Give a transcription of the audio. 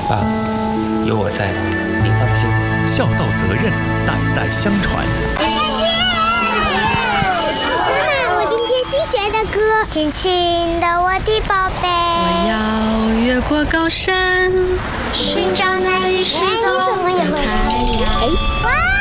爸，有我在，您放心。 孝道责任，代代相传。 妈妈，我今天新学的歌，轻轻的我的宝贝。 我要越过高山，寻找那一世走的太阳。 哇！